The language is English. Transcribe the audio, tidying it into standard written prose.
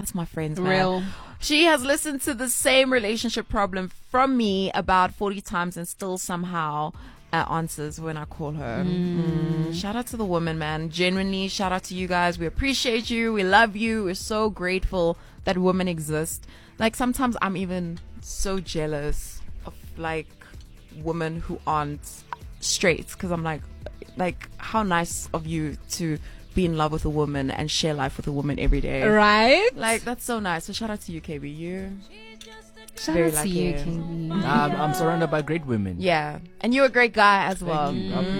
That's my friends, man. Real. She has listened to the same relationship problem from me about 40 times and still somehow answers when I call her. Shout out to the woman, man. Genuinely, shout out to you guys. We appreciate you. We love you. We're so grateful that women exist. Like, sometimes I'm even so jealous of, like, women who aren't straight, because I'm like, how nice of you to be in love with a woman and share life with a woman every day. Right? Like, that's so nice. So shout out to you, KB. You're Shout very out to lucky. you, KB. I'm surrounded by great women. Yeah. And you're a great guy as well. Thank you. I appreciate